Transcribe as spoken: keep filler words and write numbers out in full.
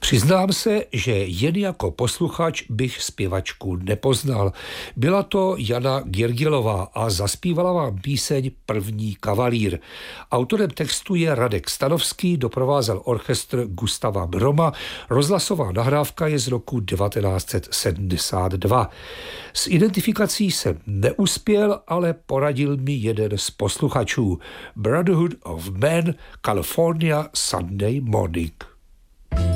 Přiznám se, že jen jako posluchač bych zpěvačku nepoznal. Byla to Jana Girgilová a zaspívala vám píseň První kavalír. Autorem textu je Radek Stanovský, doprovázel orchestr Gustava Broma. Rozhlasová nahrávka je z roku devatenáct set sedmdesát dva. S identifikací jsem neuspěl, ale poradil mi jeden z posluchačů. Brotherhood of Man, California Sunday Morning.